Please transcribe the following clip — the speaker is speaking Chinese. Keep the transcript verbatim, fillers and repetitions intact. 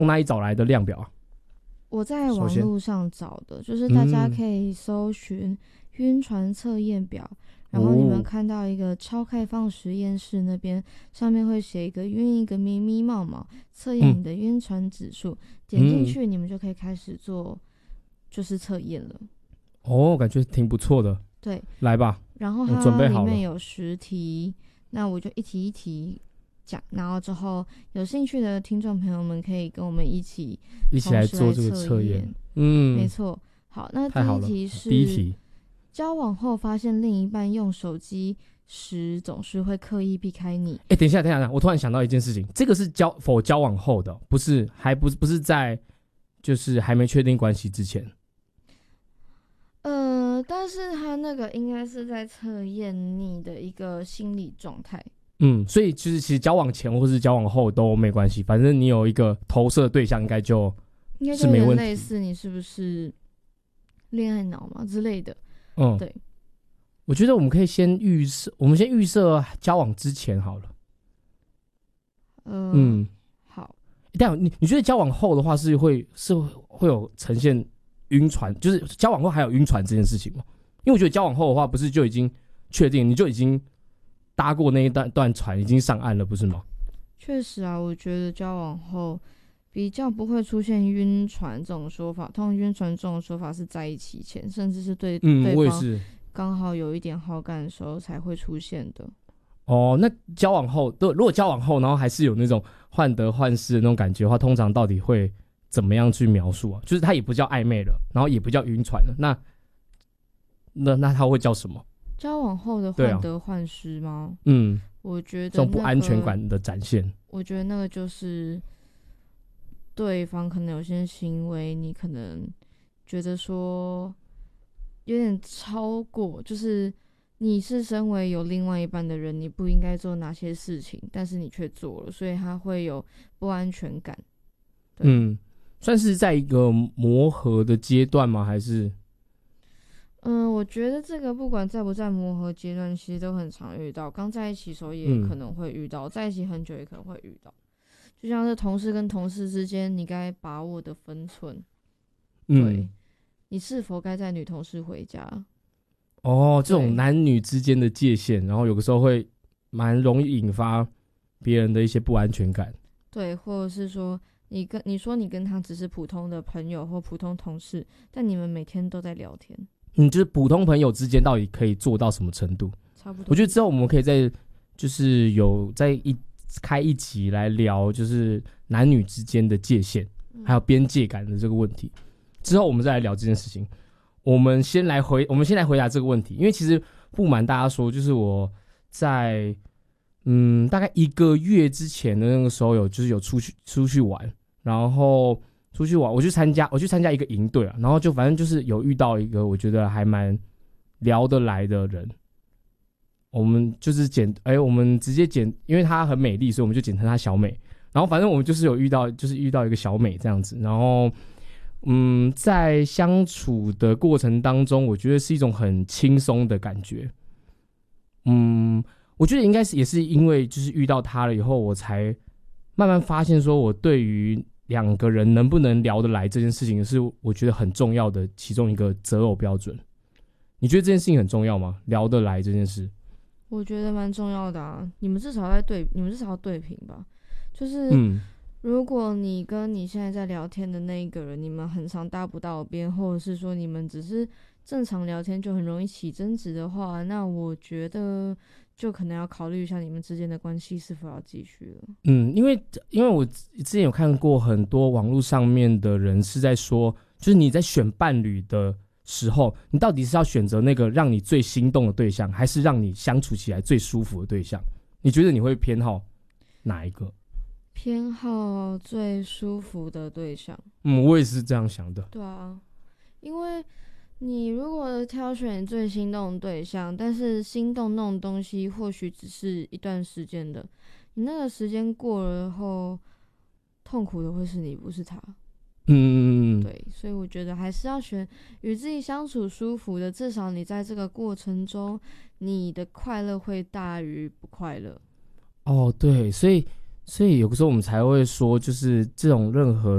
从哪里找来的量表啊？ 我在网络上找的，就是大家可以搜寻晕船测验表、嗯，然后你们看到一个超开放实验室那边，上面会写一个晕一个咪咪冒冒，测验你的晕船指数、嗯，点进去你们就可以开始做就是测验了。 哦，感觉挺不错的。 对， 来吧。 然后它里面有十题，那我就一题一题讲，然后之后有兴趣的听众朋友们可以跟我们一起一起来做这个测验。嗯， 没错。好，那第一题是第一题， 交往后发现另一半用手机时总是会刻意避开你。 哎、欸，等一下，等一下，我突然想到一件事情，这个是交否交往后的，不是还不是不是在就是还没确定关系之前。 呃，但是他那个应该是在测验你的一个心理状态。 嗯，所以就是其实交往前或是交往后都没关系，反正你有一个投射的对象，应该就应该就有点类似你是不是恋爱脑嘛之类的。嗯，对。 我觉得我们可以先预设，我们先预设交往之前好了。 呃、嗯，好。 但你你觉得交往后的话是会是会有呈现晕船，就是交往后还有晕船这件事情吗？因为我觉得交往后的话，不是就已经确定，你就已经搭过那一段段船，已经上岸了，不是吗？ 确实啊，我觉得交往后比较不会出现晕船这种说法。通常晕船这种说法是在一起前，甚至是对对方刚好有一点好感的时候才会出现的。 哦，那交往后，如果交往后，然后还是有那种患得患失的那种感觉的话，通常到底会怎么样去描述啊？就是它也不叫暧昧了，然后也不叫晕船了，那那那它会叫什么？ 交往后的患得患失吗？ 啊、嗯， 我觉得、那个、 这种不安全感的展现。 我觉得那个就是对方可能有些行为，你可能觉得说有点超过，就是你是身为有另外一半的人，你不应该做哪些事情，但是你却做了，所以他会有不安全感。 嗯，算是在一个磨合的阶段吗？还是？ 嗯，我觉得这个不管在不在磨合阶段，其实都很常遇到。刚在一起的时候也可能会遇到，嗯、在一起很久也可能会遇到。就像是同事跟同事之间，你该把握的分寸。嗯、对，你是否该载女同事回家？ 哦，这种男女之间的界限，然后有的时候会蛮容易引发别人的一些不安全感。 对，或者是说你跟你说你跟他只是普通的朋友或普通同事，但你们每天都在聊天。 嗯，就是普通朋友之间到底可以做到什么程度？ 差不多。 我觉得之后我们可以再就是有在一开一集来聊，就是男女之间的界限、嗯、还有边界感的这个问题。之后我们再来聊这件事情。我们先来回，我们先来回答这个问题，因为其实不瞒大家说，就是我在嗯大概一个月之前的那个时候有就是有出去出去玩，然后。出去玩，我去参加，我去参加一个营队啊，然后就反正就是有遇到一个我觉得还蛮聊得来的人，我们就是简，哎、欸，我们直接简，因为她很美丽，所以我们就简称她小美。然后反正我们就是有遇到，就是遇到一个小美这样子，然后嗯，在相处的过程当中，我觉得是一种很轻松的感觉。嗯，我觉得应该是也是因为就是遇到她了以后，我才慢慢发现说我对于两个人能不能聊得来这件事情是我觉得很重要的其中一个择偶标准。你觉得这件事情很重要吗？聊得来这件事？ 我觉得蛮重要的啊，你们至少在对，你们至少要对平吧。就是， 嗯， 如果你跟你现在在聊天的那一个人，你们很常搭不到边，或者是说你们只是正常聊天就很容易起争执的话，那我觉得就可能要考虑一下你们之间的关系是否要继续了。 嗯，因为因为我之前有看过很多网络上面的人是在说，就是你在选伴侣的时候，你到底是要选择那个让你最心动的对象，还是让你相处起来最舒服的对象？你觉得你会偏好哪一个？ 偏好最舒服的对象。 嗯，我也是这样想的。 对啊，因为你如果挑选最心动的对象，但是心动那种东西或许只是一段时间的，你那个时间过了后，痛苦的会是你，不是他。 嗯， 对，所以我觉得还是要选与自己相处舒服的，至少你在这个过程中，你的快乐会大于不快乐。 哦，对，所以所以有的时候我们才会说，就是这种任何